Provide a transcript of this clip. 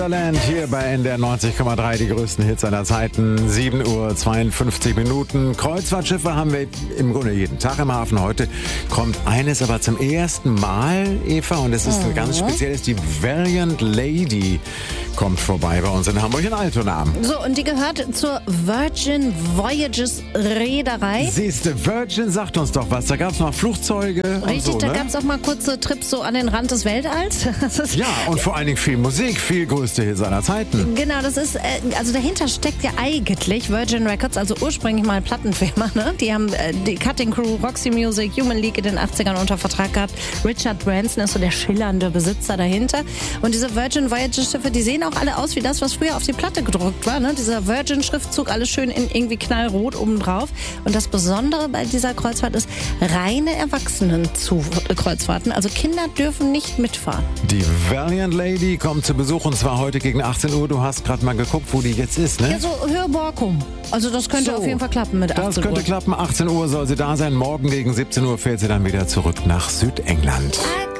Hier bei NDR 90,3 die größten Hits aller Zeiten. 7:52 Uhr. Kreuzfahrtschiffe haben wir im Grunde jeden Tag im Hafen. Heute kommt eines aber zum ersten Mal, Eva, und es ist ein ganz spezielles. Die Valiant Lady kommt vorbei bei uns in Hamburg in Altona. So, und die gehört zur Virgin Voyages Reederei. Siehste, Virgin sagt uns doch was. Da gab es noch Flugzeuge. Richtig, und so, da gab es auch mal kurze Trips so an den Rand des Weltalls. Ja, und vor allen Dingen viel Musik, viel größte Hits aller Zeiten. Genau, das ist, also dahinter steckt ja eigentlich Virgin Records, also ursprünglich mal Plattenfirma, ne? Die haben die Cutting Crew, Roxy Music, Human League in den 80ern unter Vertrag gehabt. Richard Branson ist so der schillernde Besitzer dahinter. Und diese Virgin Voyages Schiffe, die sehen auch alle aus wie das, was früher auf die Platte gedruckt war, ne? Dieser Virgin-Schriftzug, alles schön in irgendwie knallrot obendrauf. Und das Besondere bei dieser Kreuzfahrt ist reine Erwachsenen-Kreuzfahrten. Also Kinder dürfen nicht mitfahren. Die Valiant Lady kommt zu Besuch und zwar heute gegen 18 Uhr. Du hast gerade mal geguckt, wo die jetzt ist, ne? Ja, so Hörborkum. Also das könnte auf jeden Fall klappen mit 18 Uhr. Das könnte klappen. 18 Uhr soll sie da sein. Morgen gegen 17 Uhr fährt sie dann wieder zurück nach Südengland.